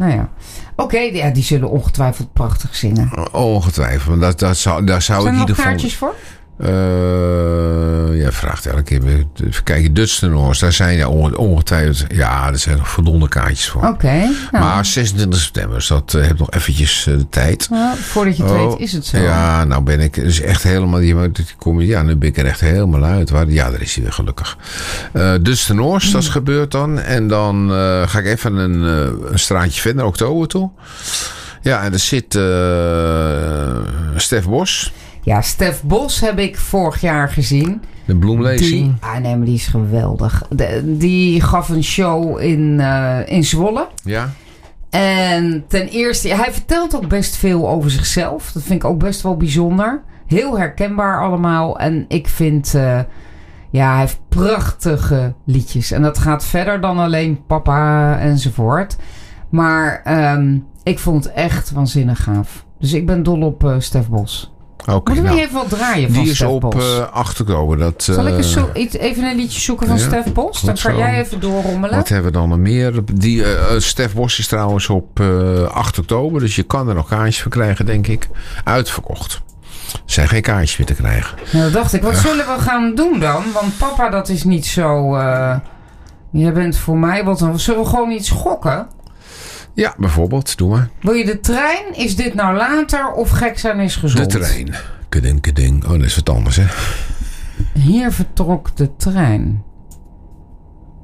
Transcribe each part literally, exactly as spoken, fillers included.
Nou ja. Oké, okay, ja, die zullen ongetwijfeld prachtig zingen. Ongetwijfeld. Dat, dat zou, daar zou Zijn ik er nog ieder kaartjes voor? Uh, jij vraagt elke keer weer. Even kijken, Dutch tenors. Daar zijn ja ongetwijfeld. Ja, er zijn nog verdomde kaartjes voor. Oké. Okay, nou. Maar zesentwintig september. Dus dat uh, heeft nog eventjes uh, de tijd. Nou, voordat je het oh, weet is het zo. Ja, nou ben ik dus echt helemaal. Ja, nu ben ik er echt helemaal uit. Ja, daar is hij weer gelukkig. Uh, Dutch tenors, mm. dat is gebeurd dan. En dan uh, ga ik even een, uh, een straatje verder, oktober toe. Ja, en er zit uh, Stef Bos. Ja, Stef Bos heb ik vorig jaar gezien. De bloemlezing. Die, ah nee, maar die is geweldig. De, die gaf een show in, uh, in Zwolle. Ja. En ten eerste, hij vertelt ook best veel over zichzelf. Dat vind ik ook best wel bijzonder. Heel herkenbaar allemaal. En ik vind, uh, ja, hij heeft prachtige liedjes. En dat gaat verder dan alleen papa enzovoort. Maar um, ik vond het echt waanzinnig gaaf. Dus ik ben dol op uh, Stef Bos. Okay, Moeten we nou, even wat draaien van die Stef Bos? Die is op uh, acht oktober. Dat, uh, Zal ik eens zo, even een liedje zoeken van ja, Stef Bos? Dan kan zo. Jij even doorrommelen. Wat hebben we dan nog meer? Die, uh, Stef Bos is trouwens op uh, acht oktober. Dus je kan er nog kaartjes voor krijgen, denk ik. Uitverkocht. Er zijn geen kaartjes meer te krijgen. Nou, dat dacht ik. Wat uh. zullen we gaan doen dan? Want papa, dat is niet zo... Uh, jij bent voor mij wat... Zullen we gewoon iets gokken? Ja, bijvoorbeeld. Doe maar. Wil je de trein? Is dit nou later of gek zijn is gezond? De trein. Keding, keding. Oh, dat is wat anders, hè? Hier vertrok de trein.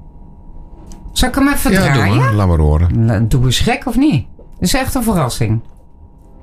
Zal ik hem even ja, draaien? Doe maar. Laat maar horen. Doe eens gek of niet? Dat is echt een verrassing.